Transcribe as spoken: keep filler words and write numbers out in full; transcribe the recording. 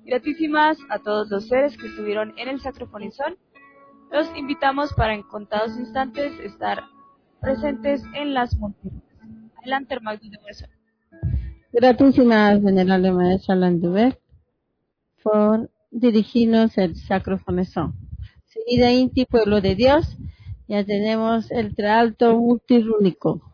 Gratísimas a todos los seres que estuvieron en el Sacrofonizón. Los invitamos para en contados instantes estar presentes en las montañas. Adelante, hermano de Hueso. Gratísimas, venerable maestra Landubek, por dirigirnos el Sacrofonizón. Seguida Inti, pueblo de Dios, ya tenemos el Traalto multirúnico.